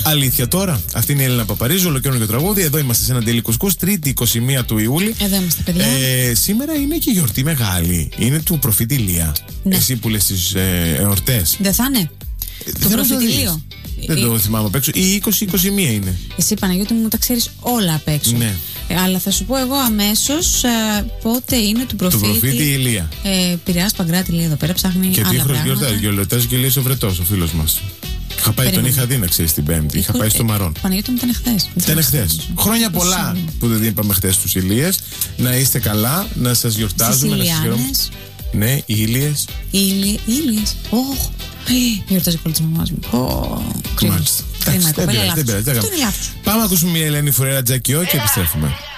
Αλήθεια τώρα. Αυτή είναι η Έλληνα Παπαρίζου, ολοκληρώνει το τραγούδι. Εδώ είμαστε σε ένα Daily Κουσκούς, Τρίτη 21 του Ιούλη. Εδώ είμαστε, παιδιά. Σήμερα είναι και γιορτή μεγάλη. Είναι του προφήτη Ηλία. Ναι. Εσύ που λες τις εορτές. Δεν θα είναι. Το προφήτη Ηλίου. Δεν το θυμάμαι απ' έξω. Ή 20-21 είναι. Εσύ, Παναγιώτη μου, τα ξέρεις όλα απ' έξω. Ναι. Αλλά θα σου πω εγώ αμέσως πότε είναι του προφήτη. Του προφήτη Ηλία. Πειραιάς Παγκράτη λέει εδώ πέρα, ψάχνει. Και τι γιορτάζει και Ηλίας ο Βρετός, ο φίλος μας. Είχα πάει, τον είχα δει να ξέρεις την Πέμπτη. Είχα πάει στο Μαρόν. Παναγιώτη μου, ήταν χθες. Ήταν χθες. Χρόνια πολλά που δεν είπαμε χθες τους Ηλίες. Να είστε καλά, να σας γιορτάζουμε, να σας χαιρόμαστε. Ναι, οι Ηλίες. Ηλίες. Γιορτάζει η κόλλη της μαμάς μου. Μάλιστα. Κρίμα, η κοπέλα λάθος. Πάμε να ακούσουμε μια Ελένη Φουρέρα Τζακιό και επιστρέφουμε.